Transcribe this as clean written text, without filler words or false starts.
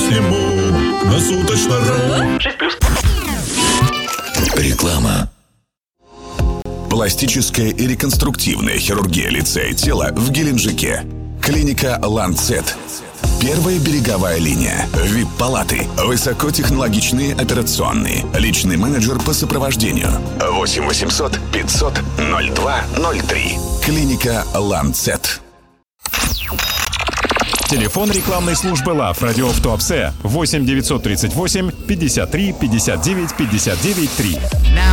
всему на Суточно.ру. 6+. Реклама. Пластическая и реконструктивная хирургия лица и тела в Геленджике. Клиника «Ланцет». Первая береговая линия. ВИП-палаты. Высокотехнологичные операционные. Личный менеджер по сопровождению. 8 800 500 0203. Клиника «Ланцет». Телефон рекламной службы ЛАФ «Радио в Туапсе» 8 938 53 59 59 3.